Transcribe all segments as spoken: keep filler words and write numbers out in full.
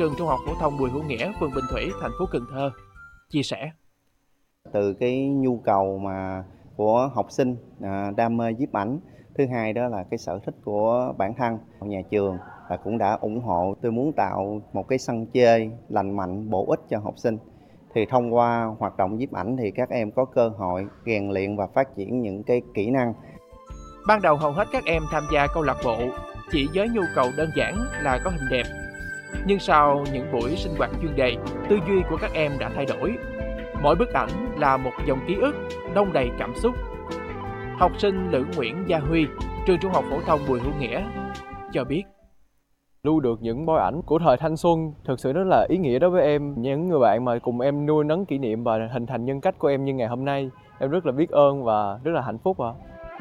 trường Trung học phổ thông Bùi Hữu Nghĩa, phường Bình Thủy, thành phố Cần Thơ chia sẻ. Từ cái nhu cầu mà của học sinh à, đam mê nhiếp ảnh, thứ hai đó là cái sở thích của bản thân, nhà trường và cũng đã ủng hộ. Tôi muốn tạo một cái sân chơi lành mạnh, bổ ích cho học sinh. Thì thông qua hoạt động nhiếp ảnh thì các em có cơ hội rèn luyện và phát triển những cái kỹ năng. Ban đầu hầu hết các em tham gia câu lạc bộ chỉ với nhu cầu đơn giản là có hình đẹp. Nhưng sau những buổi sinh hoạt chuyên đề, tư duy của các em đã thay đổi. Mỗi bức ảnh là một dòng ký ức đong đầy cảm xúc. Học sinh Lữ Nguyễn Gia Huy, trường Trung học phổ thông Bùi Hữu Nghĩa cho biết. Lưu được những bối ảnh của thời thanh xuân thực sự rất là ý nghĩa đối với em. Những người bạn mà cùng em nuôi nấng kỷ niệm và hình thành nhân cách của em như ngày hôm nay, em rất là biết ơn và rất là hạnh phúc ạ.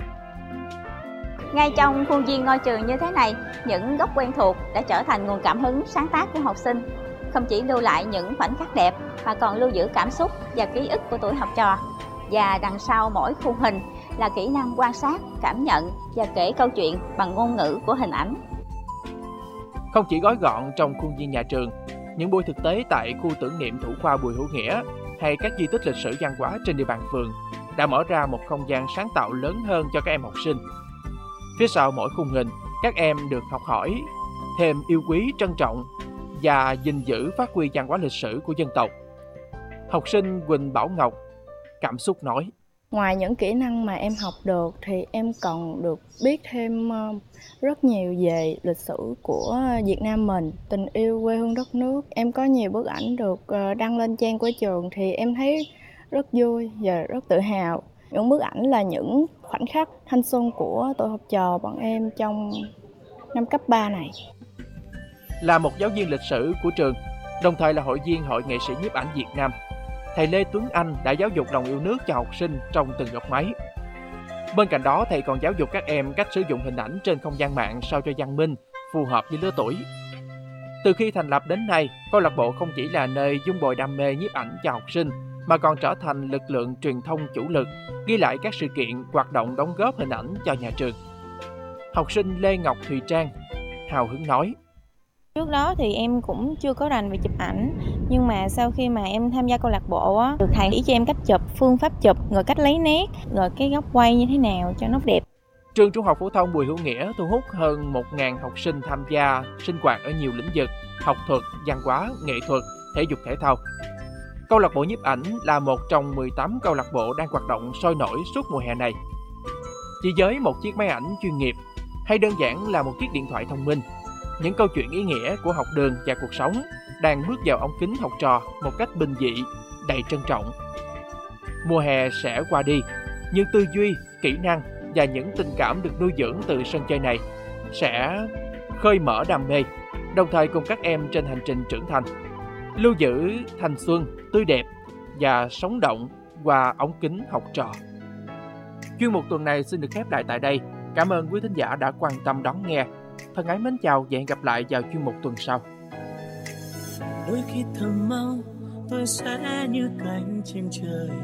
Ngay trong khuôn viên ngôi trường như thế này, những góc quen thuộc đã trở thành nguồn cảm hứng sáng tác của học sinh. Không chỉ lưu lại những khoảnh khắc đẹp mà còn lưu giữ cảm xúc và ký ức của tuổi học trò. Và đằng sau mỗi khung hình là kỹ năng quan sát, cảm nhận và kể câu chuyện bằng ngôn ngữ của hình ảnh. Không chỉ gói gọn trong khuôn viên nhà trường, những buổi thực tế tại khu tưởng niệm thủ khoa Bùi Hữu Nghĩa hay các di tích lịch sử văn hóa trên địa bàn phường đã mở ra một không gian sáng tạo lớn hơn cho các em học sinh. Phía sau mỗi khung hình, các em được học hỏi, thêm yêu quý, trân trọng và gìn giữ phát huy văn hóa lịch sử của dân tộc. Học sinh Quỳnh Bảo Ngọc cảm xúc nói. Ngoài những kỹ năng mà em học được thì em còn được biết thêm rất nhiều về lịch sử của Việt Nam mình, tình yêu quê hương đất nước. Em có nhiều bức ảnh được đăng lên trang của trường thì em thấy rất vui và rất tự hào. Những bức ảnh là những khoảnh khắc thanh xuân của tuổi học trò bọn em trong năm cấp ba này. Là một giáo viên lịch sử của trường, đồng thời là hội viên Hội Nghệ sĩ nhiếp ảnh Việt Nam, thầy Lê Tuấn Anh đã giáo dục lòng yêu nước cho học sinh trong từng góc máy. Bên cạnh đó, thầy còn giáo dục các em cách sử dụng hình ảnh trên không gian mạng sao cho văn minh, phù hợp với lứa tuổi. Từ khi thành lập đến nay, câu lạc bộ không chỉ là nơi dung bồi đam mê nhiếp ảnh cho học sinh, mà còn trở thành lực lượng truyền thông chủ lực, ghi lại các sự kiện, hoạt động đóng góp hình ảnh cho nhà trường. Học sinh Lê Ngọc Thùy Trang hào hứng nói. Trước đó thì em cũng chưa có rành về chụp ảnh, nhưng mà sau khi mà em tham gia câu lạc bộ á, được thầy chỉ cho em cách chụp, phương pháp chụp, rồi cách lấy nét, rồi cái góc quay như thế nào cho nó đẹp. Trường Trung học phổ thông Bùi Hữu Nghĩa thu hút hơn một nghìn học sinh tham gia sinh hoạt ở nhiều lĩnh vực: học thuật, văn hóa, nghệ thuật, thể dục thể thao. Câu lạc bộ nhiếp ảnh là một trong mười tám câu lạc bộ đang hoạt động sôi nổi suốt mùa hè này. Chỉ với một chiếc máy ảnh chuyên nghiệp hay đơn giản là một chiếc điện thoại thông minh, những câu chuyện ý nghĩa của học đường và cuộc sống đang bước vào ống kính học trò một cách bình dị, đầy trân trọng. Mùa hè sẽ qua đi, nhưng tư duy, kỹ năng và những tình cảm được nuôi dưỡng từ sân chơi này sẽ khơi mở đam mê, đồng thời cùng các em trên hành trình trưởng thành, lưu giữ thanh xuân, tươi đẹp và sống động qua ống kính học trò. Chuyên mục tuần này xin được khép lại tại đây. Cảm ơn quý thính giả đã quan tâm đón nghe. Thân ái mến chào và hẹn gặp lại vào chuyên mục tuần sau. Đôi khi thầm mong tôi sẽ như cánh chim trời